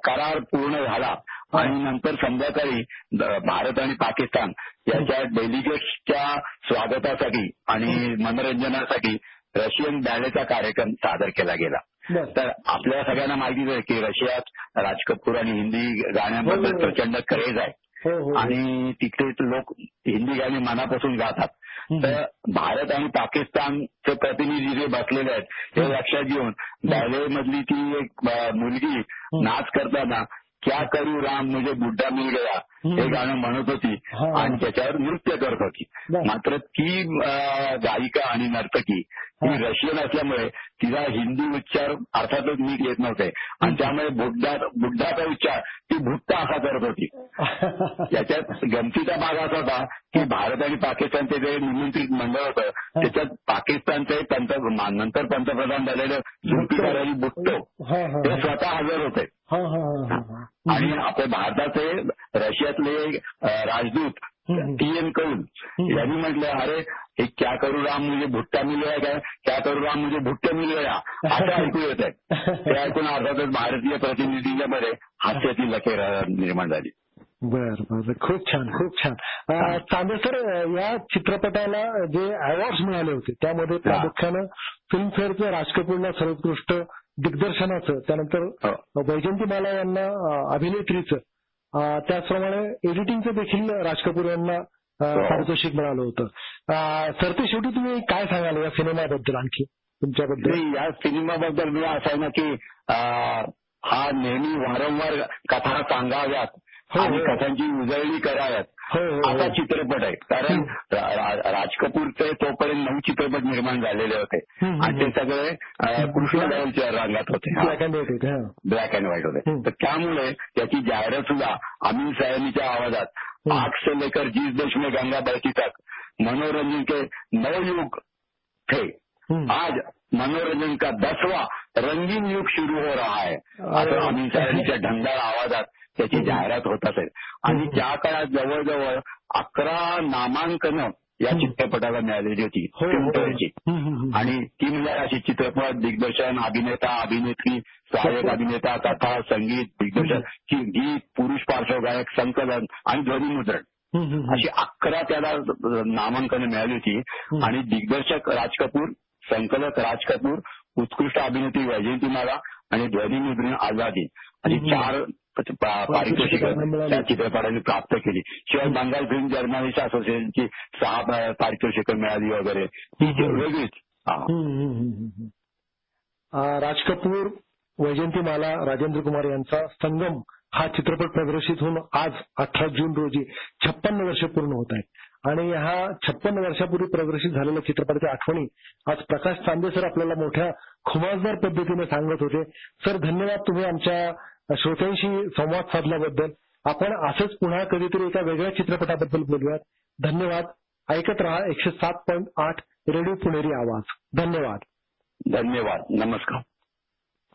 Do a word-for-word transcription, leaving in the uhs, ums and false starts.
करार पूर्ण झाला आणि नंतर संध्याकाळी भारत आणि पाकिस्तान याच्या डेलिगेट्सच्या स्वागतासाठी आणि मनोरंजनासाठी रशियन बॅलेचा कार्यक्रम सादर केला गेला. तर आपल्या सगळ्यांना माहितीच आहे की रशियात राज कपूर आणि हिंदी गाण्यांबद्दल प्रचंड क्रेज आहे आणि तिथे लोक हिंदी गाणी मनापासून गातात. तर भारत आणि पाकिस्तानचे प्रतिनिधी जे बसलेले आहेत हे लक्षात घेऊन बॅले मधली ती एक मुलगी नाच करताना क्या करू राम मुझे बुड्ढा मिल गया हे गाणं म्हणत होती आणि त्याच्यावर नृत्य करत होती. मात्र ती गायिका आणि नर्तकी ही रशियन असल्यामुळे तिला हिंदी उच्चार अर्थातच नीट येत नव्हते आणि त्यामुळे बुड्ढा बुड्ढाचा उच्चार ती भुट्टा असा करत होती. याच्यात गमतीचा भाग असा होता की भारत आणि पाकिस्तानचे जे निमंत्रित मंडळ होतं त्याच्यात पाकिस्तानचे पंत नंतर पंतप्रधान झालेले जुल्फिकार अली भुट्टो ते स्वतः हजर होते आणि आपल्या भारताचे रशियातले राजदूत टी एन कौल यांनी म्हटलं अरे हे क्या करू राम मुझे भुट्टा मिल गया काय क्या करू राम मुझे भुट्टे मिल गया असं ऐकू येत आहे. ते ऐकून अर्थातच भारतीय प्रतिनिधींच्या मध्ये हास्याची लकेर निर्माण झाली. बर बर खूप छान खूप छान. चांदेसर या चित्रपटाला जे अवॉर्ड्स मिळाले होते त्यामध्ये प्रामुख्यानं फिल्मफेअरचं राज कपूरला सर्वोत्कृष्ट दिग्दर्शनाचं, त्यानंतर वैजंतीमाला यांना अभिनेत्रीचं, त्याचप्रमाणे एडिटिंगचं देखील राज कपूर यांना पारितोषिक मिळालं होतं. सर ते शेवटी तुम्ही काय सांगाल या सिनेमाबद्दल आणखी तुमच्याबद्दल? या सिनेमाबद्दल मी असं आहे ना की हा नेहमी वारंवार कथा सांगाव्यात आणि कथांची उजळणी कराव्यात असा चित्रपट आहे. कारण राज कपूरचे तोपर्यंत नऊ चित्रपट निर्माण झालेले होते आणि ते सगळे कृष्ण लेवलच्या रंगात होते, ब्लॅक अँड व्हाईट होते ब्लॅक अँड व्हाईट होते. तर त्यामुळे त्याची जाहिरात सुद्धा अमीन सयानीच्या आवाजात आग से लेकर जिस देश में गंगा बहती तक मनोरंजन के नवयुग थे, आज मनोरंजन का दसवा रंगीन युग शुरू हो रहा है असं अमीन सयानीच्या ढंगाळ आवाजात त्याची जाहिरात होत असेल. आणि त्या काळात जवळजवळ अकरा नामांकनं या चित्रपटाला मिळालेली होती फिल्मफेअरची. आणि ती म्हणजे अशी चित्रपट दिग्दर्शन, अभिनेता, अभिनेत्री, सहाय्यक अभिनेता, कथा, संगीत, दिग्दर्शन, गीत, पुरुष पार्श्वगायक, संकलन आणि ध्वनिमुद्रण अशी अकरा त्याला नामांकनं मिळाली होती. आणि दिग्दर्शक राज कपूर, संकलक राज कपूर, उत्कृष्ट अभिनेत्री वैजयंतीमाला आणि ध्वनिमुद्रण आझादी अशी चार पारितोषिकं त्या चित्रपटाने प्राप्त केली. शिवाय बंगाल फिल्म जर्नलिस्ट असोसिएशनची सहा पारितोषिकं मिळाली वगैरे ही वेगळीच. राज कपूर, वैजयंतीमाला, राजेंद्र कुमार यांचा संगम हा चित्रपट प्रदर्शित होऊन आज अठरा जून रोजी छप्पन्न वर्ष पूर्ण होत आहेत. आणि ह्या छप्पन्न वर्षापूर्वी प्रदर्शित झालेल्या चित्रपटाच्या आठवणी आज प्रकाश चांदेसर आपल्याला मोठ्या खुमासदार पद्धतीने सांगत होते. सर धन्यवाद तुम्ही आमच्या श्रोत्यांशी संवाद साधल्याबद्दल. आपण असंच पुन्हा कधीतरी एका वेगळ्या चित्रपटाबद्दल बोलूयात. धन्यवाद. ऐकत रहा एकशे सात पॉईंट आठ रेडिओ पुणेरी आवाज. धन्यवाद. धन्यवाद. नमस्कार.